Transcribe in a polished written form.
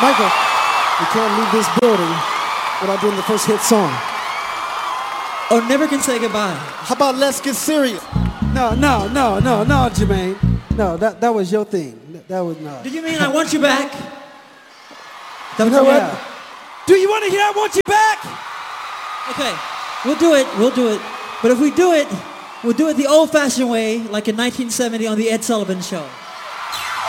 Michael, we can't leave this building without doing the first hit song. Oh, Never Can Say Goodbye. How about Let's Get Serious? No, Jermaine. No, that was your thing. That was not. Do you mean I Want You Back? You know what? Do you want to hear I Want You Back? Okay, we'll do it. But if we do it, we'll do it the old-fashioned way, like in 1970 on the Ed Sullivan Show.